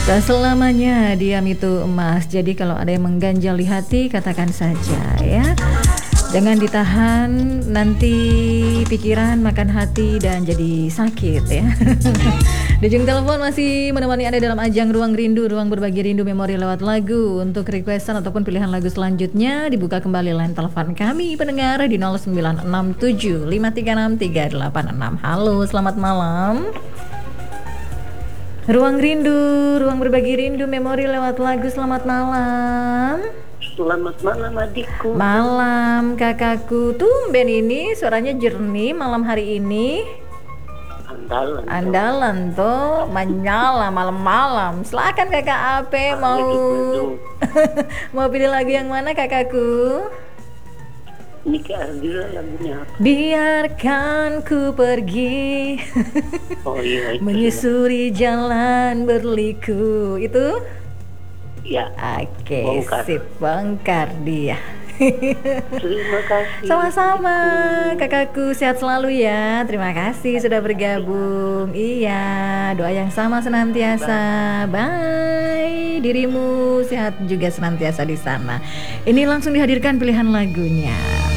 Tak selamanya diam itu emas. Jadi kalau ada yang mengganjal di hati, katakan saja ya. Jangan ditahan, nanti pikiran makan hati dan jadi sakit ya. Di ujung telepon masih menemani Anda dalam ajang Ruang Rindu, ruang berbagi rindu memori lewat lagu. Untuk requestan ataupun pilihan lagu selanjutnya, dibuka kembali line telepon kami pendengar di 0967536386. Halo, selamat malam. Ruang Rindu, ruang berbagi rindu memori lewat lagu. Selamat malam. Selamat malam adikku. Malam kakakku. Tumben ini suaranya jernih malam hari ini. Andalan tuh menyala malam-malam. Silakan kakak Ape mau pilih lagu yang mana kakakku? Ini Kak Ardila lagunya apa? Biarkan ku pergi. Oh iya itu. Menyusuri jalan berliku. Itu? Ya. Oke, Bongkar. sip, bongkar dia. Terima kasih. Sama-sama kakakku, sehat selalu ya. Terima kasih sudah bergabung. Iya, doa yang sama senantiasa. Bye. Dirimu sehat juga senantiasa di sana. Ini langsung dihadirkan pilihan lagunya.